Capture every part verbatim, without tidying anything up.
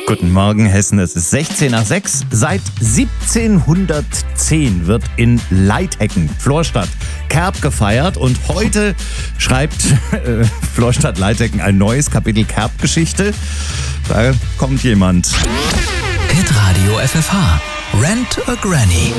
Guten Morgen, Hessen. Es ist sechzehn nach sechs. Seit siebzehnhundertzehn wird in Leithecken, Florstadt, Kerb gefeiert. Und heute schreibt äh, Florstadt Leithecken ein neues Kapitel Kerb-Geschichte. Da kommt jemand. Hitradio F F H. Rent a Granny.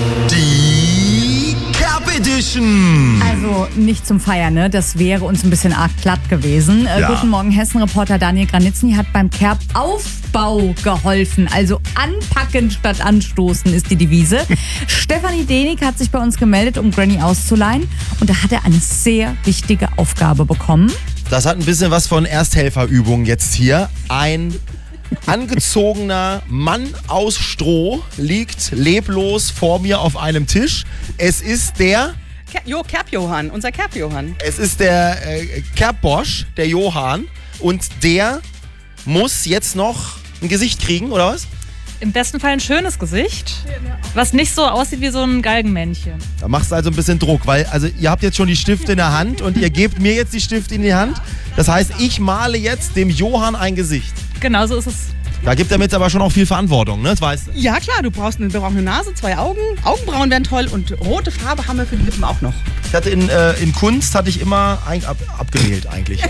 Die Kerb Edition. Also nicht zum Feiern, ne? Das wäre uns ein bisschen arg platt gewesen. Äh, Ja. Guten Morgen, Hessen-Reporter Daniel Granitzny hat beim Kerb-Aufbau geholfen. Also anpacken statt anstoßen ist die Devise. Stefanie Denig hat sich bei uns gemeldet, um Granny auszuleihen. Und da hat er eine sehr wichtige Aufgabe bekommen. Das hat ein bisschen was von Ersthelferübung jetzt hier. Ein angezogener Mann aus Stroh liegt leblos vor mir auf einem Tisch. Es ist der, Ker- Jo, Kerb-Johann, unser Kerb-Johann. es ist der äh, Kerbbosch, der Johann. Und der muss jetzt noch ein Gesicht kriegen, oder was? Im besten Fall ein schönes Gesicht, was nicht so aussieht wie so ein Galgenmännchen. Da machst du also ein bisschen Druck, weil also ihr habt jetzt schon die Stifte in der Hand und ihr gebt mir jetzt die Stifte in die Hand. Das heißt, ich male jetzt dem Johann ein Gesicht. Genau so ist es. Da gibt er mit aber schon auch viel Verantwortung, ne? Das weißt du. Ja klar, du brauchst eine, wir brauchen eine Nase, zwei Augen. Augenbrauen wären toll und rote Farbe haben wir für die Lippen auch noch. Ich hatte in, äh, in Kunst hatte ich immer ein, ab, abgewählt eigentlich.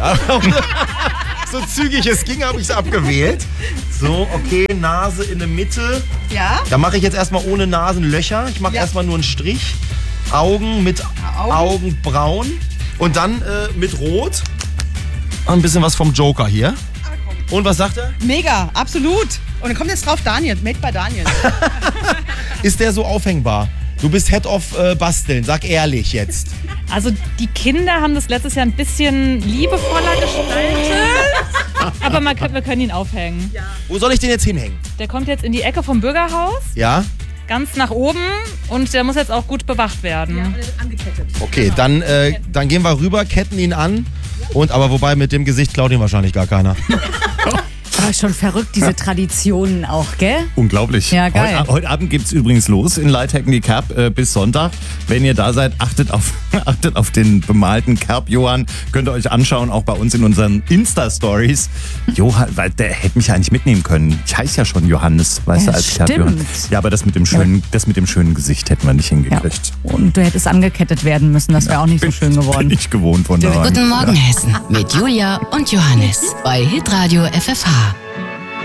So zügig es ging, habe ich es abgewählt. So, okay, Nase in der Mitte. Ja? Da mache ich jetzt erstmal ohne Nasenlöcher. Ich mache Ja. erstmal nur einen Strich. Augen mit Augen. Augenbrauen. Und dann äh, mit Rot. Ein bisschen was vom Joker hier. Und was sagt er? Mega, absolut. Und dann kommt jetzt drauf Daniel, made by Daniel. Ist der so aufhängbar? Du bist Head of äh, Basteln, sag ehrlich jetzt. Also die Kinder haben das letztes Jahr ein bisschen liebevoller gestaltet, aber man, kann- wir können ihn aufhängen. Wo soll ich den jetzt hinhängen? Der kommt jetzt in die Ecke vom Bürgerhaus, Ja? ganz nach oben, und der muss jetzt auch gut bewacht werden. Angekettet. Okay, dann, äh, dann gehen wir rüber, ketten ihn an. Und aber wobei mit dem Gesicht klaut ihn wahrscheinlich gar keiner. Aber schon verrückt, diese Traditionen auch, gell? Unglaublich. Ja, geil. Heute, heute Abend geht's übrigens los in Leithecken, die Kerb, äh, bis Sonntag. Wenn ihr da seid, achtet auf, achtet auf den bemalten Kerb-Johann. Könnt ihr euch anschauen, auch bei uns in unseren Insta-Stories. Johann, weil der hätte mich ja eigentlich mitnehmen können. Ich heiße ja schon Johannes, weißt Ja, du, als stimmt. Kerb-Johann. Ja, aber das mit dem schönen, das mit dem schönen Gesicht hätten wir nicht Ja. hingekriegt. Und du hättest angekettet werden müssen, das wäre auch nicht so schön geworden. Bin ich gewohnt von da. Guten Morgen, Hessen. Mit Julia und Johannes. Bei Hitradio F F H.